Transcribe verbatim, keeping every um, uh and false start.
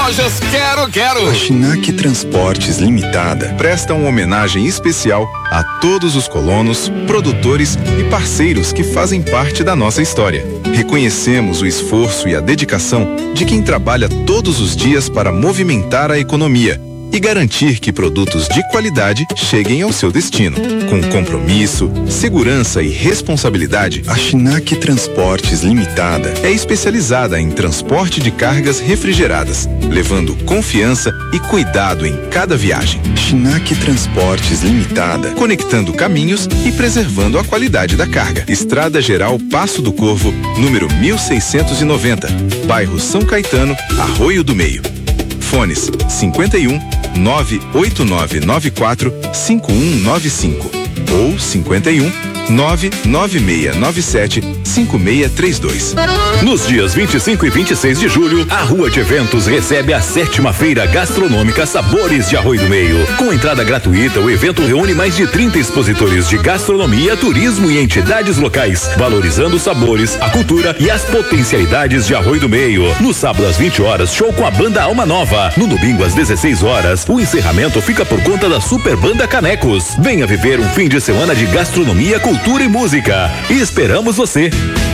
Lojas Quero Quero. A Schnack Transportes Limitada presta uma homenagem especial a todos os colonos, produtores e parceiros que fazem parte da nossa história. Reconhecemos o esforço e a dedicação de quem trabalha todos os dias para movimentar a economia e garantir que produtos de qualidade cheguem ao seu destino. Com compromisso, segurança e responsabilidade, a Schnack Transportes Limitada é especializada em transporte de cargas refrigeradas, levando confiança e cuidado em cada viagem. Schnack Transportes Limitada, conectando caminhos e preservando a qualidade da carga. Estrada Geral Passo do Corvo, número mil seiscentos e noventa, bairro São Caetano, Arroio do Meio. Fones cinquenta e um, nove oito nove nove quatro, cinco um nove cinco ou cinquenta e um, nove nove seis nove sete, cinco seis três dois. Nos dias vinte e cinco e vinte e seis de julho, a Rua de Eventos recebe a sétima Feira Gastronômica Sabores de Arroio do Meio. Com entrada gratuita, o evento reúne mais de trinta expositores de gastronomia, turismo e entidades locais, valorizando os sabores, a cultura e as potencialidades de Arroio do Meio. No sábado às vinte horas, show com a banda Alma Nova. No domingo às dezesseis horas, o encerramento fica por conta da Super Banda Canecos. Venha viver um fim de semana de gastronomia, cultura e música. E esperamos você!